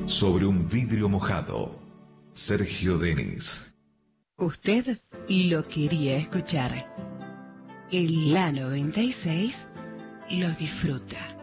Sobre un vidrio mojado. Sergio Denis. Usted lo quería escuchar. En la 96 lo disfruta.